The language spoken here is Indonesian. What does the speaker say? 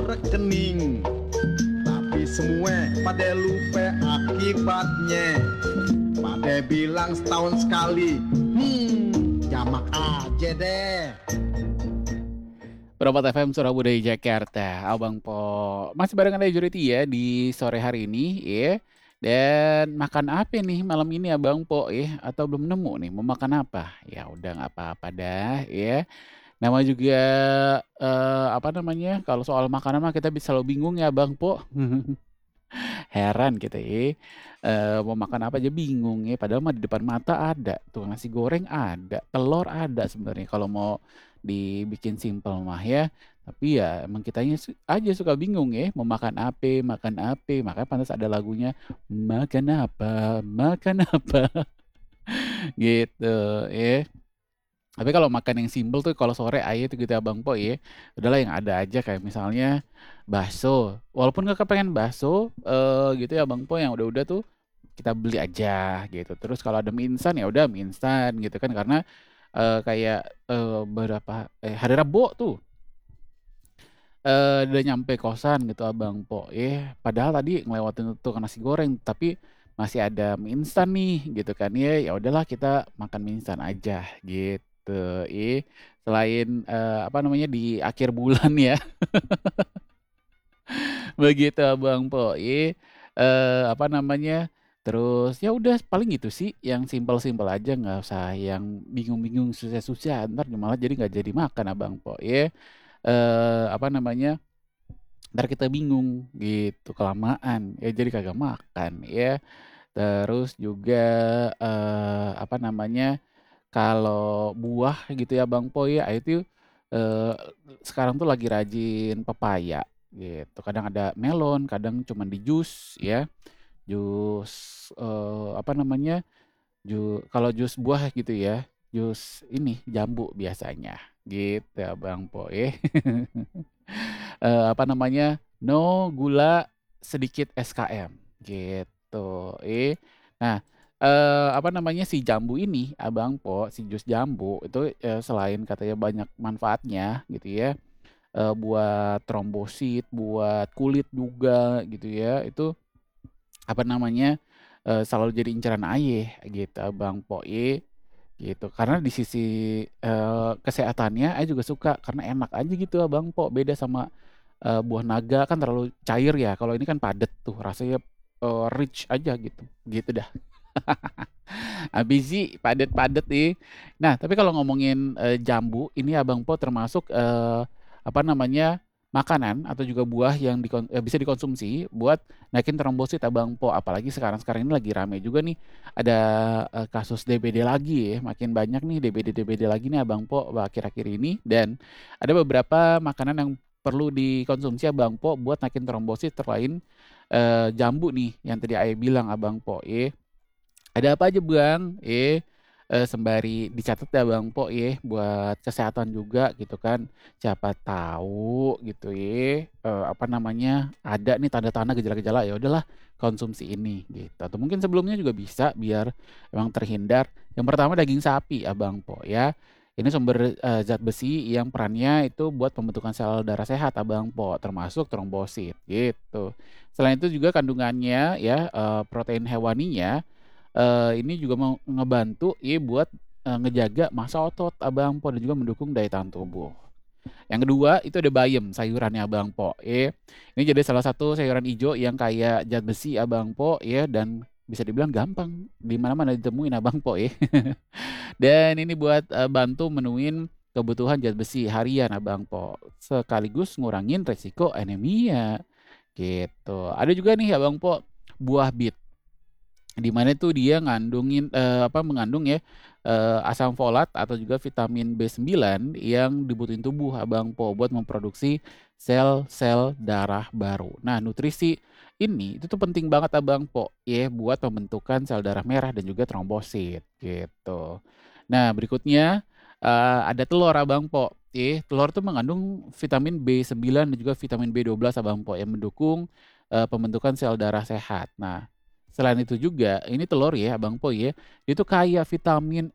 rekening. Tapi semua pada lupa akibatnya. Pada bilang setahun sekali, jamak aja deh. Perempat FM Surabaya Jakarta, Abang Po. Masih barengan Juriti ya di sore hari ini ya. Dan makan apa nih malam ini Abang Po ya? Atau belum nemu nih mau makan apa? Ya udah nggak apa-apa dah ya. Nama juga apa namanya? Kalau soal makanan mah kita bisa selalu bingung ya Abang Po. Heran kita ya. Mau makan apa aja bingung ya. Padahal mah di depan mata ada. Tuh nasi goreng ada, telur ada sebenarnya kalau mau dibikin simpel mah ya. Tapi ya emang kitanya aja suka bingung ya. Mau makan apa, makan apa. Makanya pantas ada lagunya. Makan apa, makan apa. Gitu ya. Tapi kalau makan yang simpel tuh kalau sore aja tuh gitu Abang Po ya. Udahlah yang ada aja kayak misalnya bakso. Walaupun nggak kepengen bakso gitu ya Abang Po yang udah-udah tuh kita beli aja gitu. Terus kalau ada mie instan ya udah mie instan gitu kan karena kayak berapa hari Rabu tuh udah nyampe kosan gitu Abang Po ya. Padahal tadi ngelewatin tukang nasi goreng tapi masih ada mie instan nih gitu kan ya. Ya udahlah kita makan mie instan aja gitu. Selain apa namanya di akhir bulan ya. Begitu Abang Po apa namanya terus ya udah paling gitu sih yang simpel-simpel aja nggak usah yang bingung-bingung susah-susah ntar malah jadi nggak jadi makan Abang Po apa namanya ntar kita bingung gitu kelamaan ya jadi kagak makan ya terus juga apa namanya kalau buah gitu ya Bang Po ya itu eee, sekarang tuh lagi rajin pepaya gitu. Kadang ada melon, kadang cuman di jus ya. Jus, apa namanya, kalau jus buah gitu ya, jus ini jambu biasanya gitu ya Bang Po ya. Apa namanya, no gula sedikit SKM gitu, Nah, apa namanya, si jambu ini Abang Po, si jus jambu itu, selain katanya banyak manfaatnya gitu ya, buat trombosit, buat kulit juga gitu ya, itu apa namanya, selalu jadi incaran ayeh gitu Abang Po gitu. Karena di sisi, kesehatannya aye juga suka karena enak aja gitu Abang Po, beda sama buah naga kan terlalu cair ya, kalau ini kan padet tuh rasanya, rich aja gitu, gitu dah. Habis sih padet-padet nih. Nah, tapi kalau ngomongin, jambu, ini Abang Po termasuk, apa namanya, makanan atau juga buah yang bisa dikonsumsi buat naikin trombosit Abang Po. Apalagi sekarang-sekarang ini lagi rame juga nih, ada, kasus DBD lagi ya, makin banyak nih DBD-DBD lagi nih Abang Po akhir-akhir ini dan ada beberapa makanan yang perlu dikonsumsi Abang Po buat naikin trombosit selain, jambu nih yang tadi Ayah bilang Abang Po ada apa aja Bang? Sembari dicatat ya Bang Po buat kesehatan juga gitu kan. Siapa tahu gitu apa namanya, ada nih tanda-tanda gejala-gejala, ya udahlah konsumsi ini gitu. Atau mungkin sebelumnya juga bisa biar emang terhindar. Yang pertama daging sapi Abang Po ya. Ini sumber, zat besi yang perannya itu buat pembentukan sel darah sehat Abang Po, termasuk trombosit gitu. Selain itu juga kandungannya ya, protein hewaninya ini juga mau ngebantu buat, ngejaga massa otot Abang Po dan juga mendukung daya tahan tubuh. Yang kedua itu ada bayam sayurannya Abang Po Ini jadi salah satu sayuran ijo yang kaya zat besi Abang Po dan bisa dibilang gampang di mana-mana ditemuin Abang Po Dan ini buat, bantu menuhin kebutuhan zat besi harian Abang Po, sekaligus ngurangin resiko anemia gitu. Ada juga nih Abang Po, buah bit. Di mana tuh dia mengandung ya, asam folat atau juga vitamin B9 yang dibutuhin tubuh Abang Po buat memproduksi sel-sel darah baru. Nah, nutrisi ini itu tuh penting banget Abang Po buat pembentukan sel darah merah dan juga trombosit gitu. Nah, berikutnya, ada telur Abang Po telur tuh mengandung vitamin B9 dan juga vitamin B12 Abang Po yang mendukung, pembentukan sel darah sehat. Nah, selain itu juga, ini telur ya Abang Po itu kaya vitamin